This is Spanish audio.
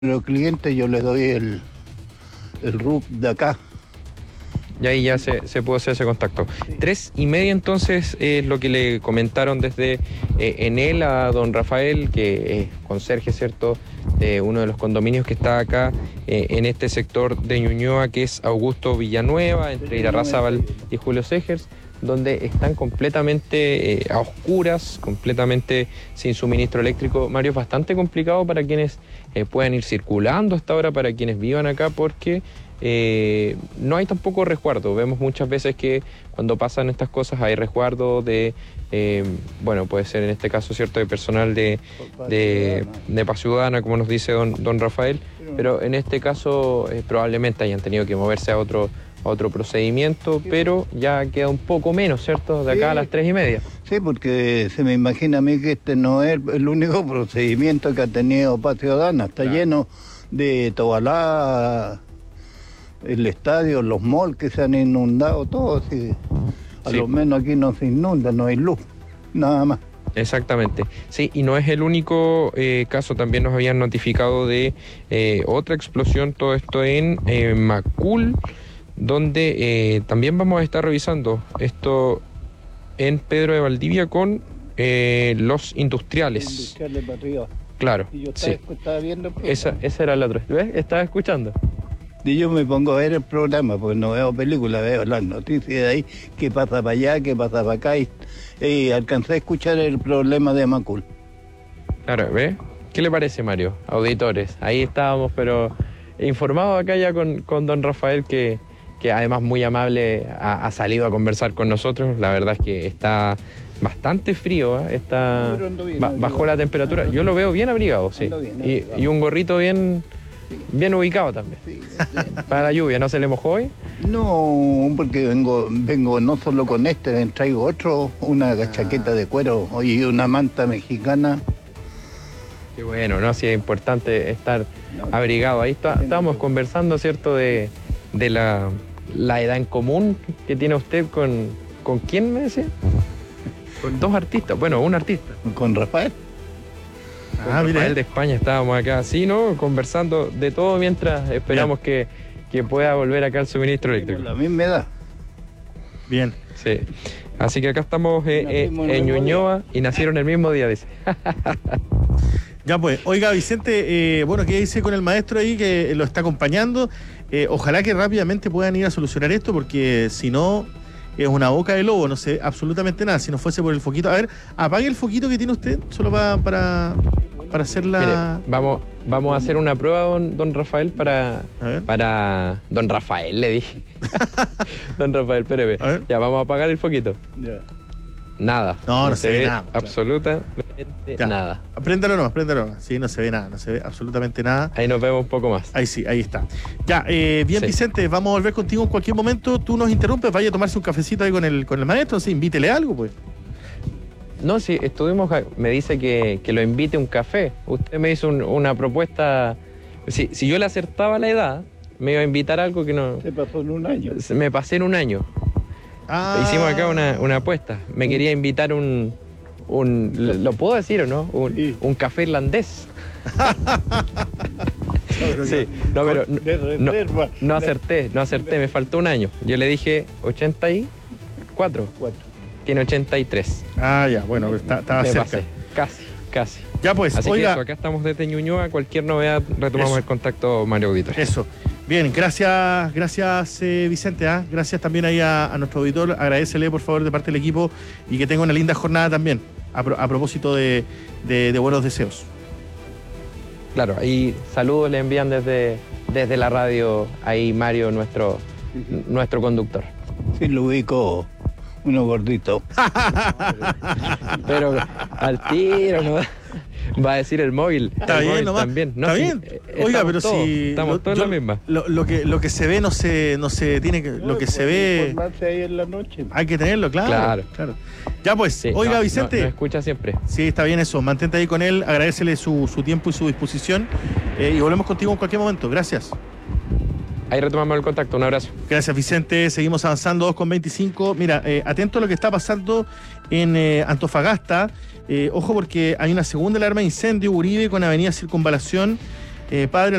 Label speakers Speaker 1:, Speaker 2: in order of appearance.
Speaker 1: los clientes yo les doy el RUP de acá.
Speaker 2: Y ahí ya se pudo hacer ese contacto. 3:30 entonces es lo que le comentaron desde Enel a don Rafael, que es conserje, ¿cierto?, de uno de los condominios que está acá en este sector de Ñuñoa, que es Augusto Villanueva, entre Irarrázaval y Julio Segers, donde están completamente a oscuras, completamente sin suministro eléctrico. Mario, es bastante complicado para quienes puedan ir circulando hasta ahora, para quienes vivan acá, porque no hay tampoco resguardo. Vemos muchas veces que cuando pasan estas cosas hay resguardo de, bueno, puede ser en este caso, ¿cierto?, de personal de Paz Ciudadana, como nos dice don Rafael, pero en este caso probablemente hayan tenido que moverse a otro procedimiento, pero ya queda un poco menos, ¿cierto?, de acá a las 3:30.
Speaker 1: Sí, porque se me imagina a mí que este no es el único procedimiento que ha tenido Paz Ciudadana. Está lleno de tobalá, el estadio, los malls que se han inundado, todo. Así, a lo menos aquí no se inunda, no hay luz, nada más.
Speaker 2: Exactamente. Sí, y no es el único caso, también nos habían notificado de otra explosión, todo esto en Macul, donde también vamos a estar revisando esto en Pedro de Valdivia con los industriales. Claro,
Speaker 1: Y yo
Speaker 2: sí.
Speaker 1: estaba viendo
Speaker 2: Esa era la otra. ¿Ves? Estaba escuchando.
Speaker 1: Y yo me pongo a ver el programa, porque no veo películas, veo las noticias de ahí, qué pasa para allá, qué pasa para acá, y alcancé a escuchar el problema de Macul.
Speaker 2: Claro, ¿ves? ¿Qué le parece, Mario? Auditores, ahí estábamos, pero informados acá ya con don Rafael, que además muy amable ha salido a conversar con nosotros. La verdad es que está bastante frío, ¿eh? Bajó la temperatura. Yo lo veo bien abrigado, sí. Y un gorrito bien ubicado también. Para la lluvia, ¿no se le mojó hoy?
Speaker 1: No, porque vengo no solo con este, traigo otro, una chaqueta de cuero y una manta mexicana.
Speaker 2: Qué bueno, ¿no? Sí, es importante estar abrigado. Ahí estábamos conversando, ¿cierto?, de la edad en común que tiene usted ¿con quién me decía? Con dos artistas, bueno, un artista.
Speaker 1: ¿Con Rafael?
Speaker 2: Rafael de España, estábamos acá, sí, ¿no?, conversando de todo mientras esperamos que pueda volver acá el suministro eléctrico.
Speaker 1: Por la misma edad.
Speaker 3: Bien.
Speaker 2: Sí. Así que acá estamos en Ñuñoa y nacieron el mismo día, dice.
Speaker 3: Ya pues, oiga Vicente, bueno, ¿qué dice con el maestro ahí que lo está acompañando? Ojalá que rápidamente puedan ir a solucionar esto, porque si no, es una boca de lobo, no sé absolutamente nada. Si no fuese por el foquito. A ver, apague el foquito que tiene usted, solo para hacer la...
Speaker 2: Mire, vamos a hacer una prueba, don Rafael, para... Don Rafael, le dije. Don Rafael, espéreme. Ya, vamos a apagar el foquito.
Speaker 1: Ya.
Speaker 2: Nada.
Speaker 3: No se ve nada.
Speaker 2: Absolutamente nada.
Speaker 3: Préndalo nomás. Sí, no se ve nada, no se ve absolutamente nada.
Speaker 2: Ahí nos vemos un poco más.
Speaker 3: Ahí sí, ahí está. Ya, bien, sí. Vicente, vamos a volver contigo en cualquier momento. Tú nos interrumpes, vaya a tomarse un cafecito ahí con el maestro, sí, invítele algo, pues.
Speaker 2: No, sí, estuvimos, me dice que lo invite a un café. Usted me hizo una propuesta. Si yo le acertaba la edad, me iba a invitar a algo que no...
Speaker 1: Se pasó en un año.
Speaker 2: Me pasé en un año. Hicimos acá una apuesta. Me quería invitar ¿lo puedo decir o no? Un café irlandés. Sí, no, pero no acerté, me faltó un año. Yo le dije 84. Tiene 83.
Speaker 3: Ya, bueno, estaba cerca.
Speaker 2: Pasé, casi.
Speaker 3: Ya pues,
Speaker 2: así
Speaker 3: oiga,
Speaker 2: que eso, acá estamos desde Ñuñoa. Cualquier novedad retomamos el contacto, Mario Auditor.
Speaker 3: Eso. Bien, gracias Vicente. Gracias también ahí a nuestro auditor. Agradecele por favor de parte del equipo y que tenga una linda jornada también, a propósito de buenos deseos.
Speaker 2: Claro, ahí saludos le envían desde la radio ahí Mario, nuestro conductor.
Speaker 1: Sí, lo ubico, uno gordito.
Speaker 2: Pero al tiro, ¿no? Va a decir el móvil.
Speaker 3: Está bien,
Speaker 2: móvil
Speaker 3: nomás.
Speaker 2: También. No,
Speaker 3: está
Speaker 2: sí,
Speaker 3: bien. Oiga, pero si...
Speaker 2: Estamos todos en la misma.
Speaker 3: Lo que se ve no se tiene que... Lo que se ve...
Speaker 1: Ahí en la noche.
Speaker 3: Hay que tenerlo, claro. Ya pues,
Speaker 2: sí,
Speaker 3: oiga, Vicente...
Speaker 2: Nos escucha siempre.
Speaker 3: Sí, está bien eso. Mantente ahí con él, agradecele su tiempo y su disposición. Y volvemos contigo en cualquier momento. Gracias.
Speaker 2: Ahí retomamos el contacto. Un abrazo.
Speaker 3: Gracias, Vicente. Seguimos avanzando, 2:25. Mira, atento a lo que está pasando en Antofagasta. Ojo porque hay una segunda alarma de incendio, Uribe con Avenida Circunvalación. padre